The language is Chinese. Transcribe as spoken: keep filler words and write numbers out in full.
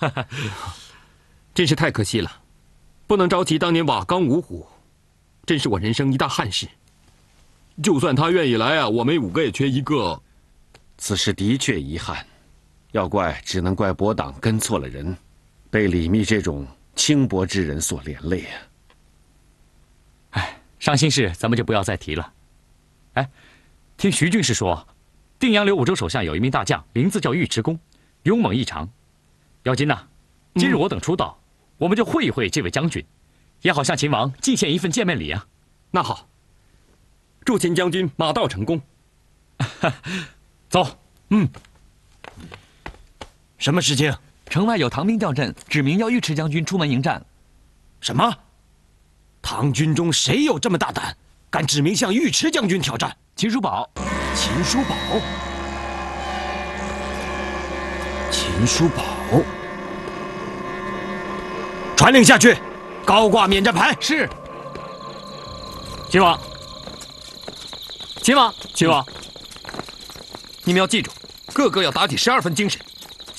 真是太可惜了，不能召集当年瓦岗五虎，真是我人生一大憾事。就算他愿意来啊，我们五个也缺一个。 此事的确遗憾，要怪只能怪伯党跟错了人，被李密这种轻薄之人所连累啊。 哎，伤心事咱们就不要再提了。哎，听徐军师说，定阳留五州手下有一名大将，名字叫尉迟恭，勇猛异常。姚金呐，今日我等出道，嗯、我们就会一会这位将军，也好向秦王进献一份见面礼啊。 那好，祝秦将军马到成功。 走。嗯。 什么事情？ 城外有唐兵调阵，指明要尉迟将军出门迎战。 什么？唐军中谁有这么大胆，敢指明向尉迟将军挑战？ 秦叔宝。 秦叔宝。秦叔宝。传令下去，高挂免战牌。 是。 秦王。秦王，秦王， 你们要记住，个个要打起十二分精神，